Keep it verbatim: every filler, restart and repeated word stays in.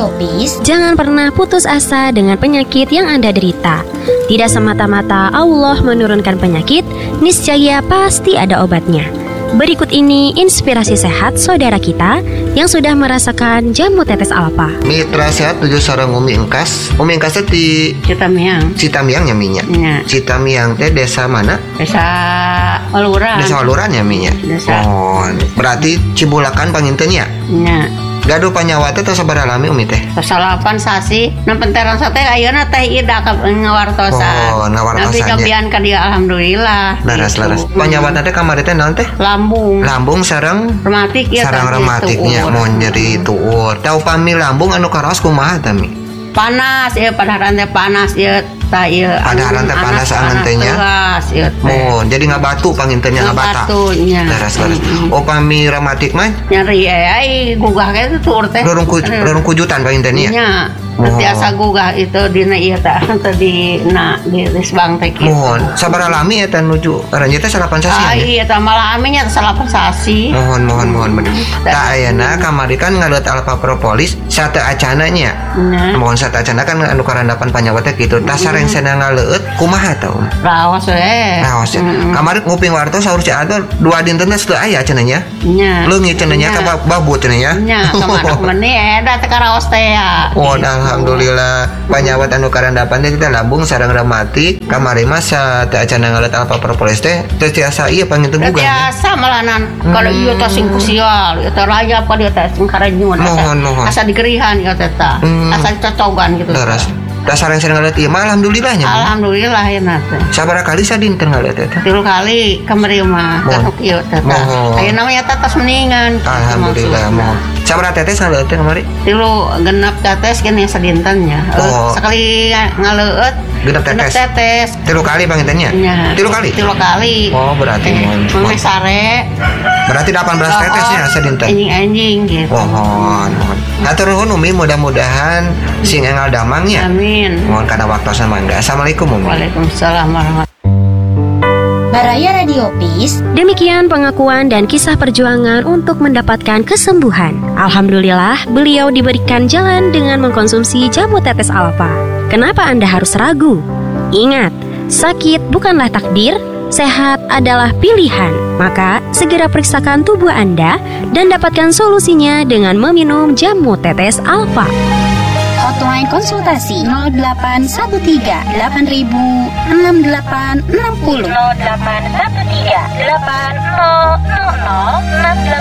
Radiopis, jangan pernah putus asa dengan penyakit yang Anda derita. Tidak semata-mata Allah menurunkan penyakit, niscaya pasti ada obatnya. Berikut ini inspirasi sehat saudara kita yang sudah merasakan jamu tetes alfa. Mitra sehat tujuh sareng Umi Engkas. Umi Engkas teh di Citamiang. Citamiang nya minya. Nya. Citamiang teh desa mana? Desa Waluran. Desa Waluran ya minya. Desa. Oh, berarti Cibulakan panginten nya. Nya. Gaduh panyawa teh tos sabaraha lami Umi teh? Salapan sasi, nempenteran sate ayeuna teh ida ka ngawartosan. Oh, ngawartosan. Nabi cobian ka dia alhamdulillah. Laras-laras. Panyawa teh kamari teh naon teh? Lambung. Lambung sareng Rematik ya. sareng rematiknya mau nyeri tuur. Tau pami lambung anu karaos kumaha teh Mi? Panas ya, padaharan teh panas ya. Ta ieu padaharan teh panas angan teh nya. Oh, jadi ngabatu pangintennya ngabata. Ngabatunya. Laras-laras. Oh, pami rematik mah nyeri ai gugah ge tuur teh. Rorong rorong kujutan pangintennya. Nya. Biasa gugah itu dina ieu teh tadi na di Risbang teh kitu. Mohon, sabaraha lami eta nuju aranjeun teh salapan sasi. Ah iya teh malami nya salapan sasi. Mohon mohon mohon bener. Tah ayeuna kamari kan ngaleut alfa propolis sate acana nya. Nah. Mohon sate acana kan anu karandapan panyawa teh kitu. Tah sareng cenah ngaleut kumaha tah? Raos we. Raos. Kamari nguping wartos saur si Ador dua dinten teh teu aya cenah nya. Nya. Leungit cenah nya ka babut cenah nya. Nya, kemana meni eda teh ka raos teh ya. Oh, alhamdulillah panyawat anu karandapan teh kita lambung sareng rematik kamari mah sa teh acana ngaleut alfa propolis teh teu tiasa ieu panginten gugah. Biasa malanan kalau ieu teh sing kusial, ieu teh rayap ka dieu teh sing karenyun. Mohon mohon. Asa digerihan ieu teh tah. Asa cocogan gitu. Laras. Dasar yang sering ngaleut ieu mah alhamdulillahnya. Alhamdulillah ya teh. Sabaraha kali sadinten ngaleut teh? Tilu kali kamari mah teh ieu teh. Ayeuna mah nya tetes mendingan. Alhamdulillah mohon. Sabaraha tetes ngaleut teh kamari? Tilu genep tetes gini sadintennya. Oh. Sekali ngaleut genep tetes. tetes. Tilu kali pangintennya? Ya. Tilu kali? Tilu kali. Oh, berarti mohon. Mami sare. Berarti delapan belas tetesnya sadinten. Anjing-anjing gitu. Mohon, mohon. Hatur nuhun Umi, mudah-mudahan sing engal damangnya. Amin. Mohon kana waktosna mangga. Assalamualaikum Umi. Waalaikumsalam warahmatullahi. Baraya Radiopis. Demikian pengakuan dan kisah perjuangan untuk mendapatkan kesembuhan. Alhamdulillah, beliau diberikan jalan dengan mengkonsumsi jamu tetes alfa. Kenapa Anda harus ragu? Ingat, sakit bukanlah takdir, sehat adalah pilihan. Maka, segera periksakan tubuh Anda dan dapatkan solusinya dengan meminum jamu tetes alfa. Hotline konsultasi nol delapan satu tiga delapan ribu enam delapan enam nol nol delapan satu tiga delapan nol nol nol enam delapan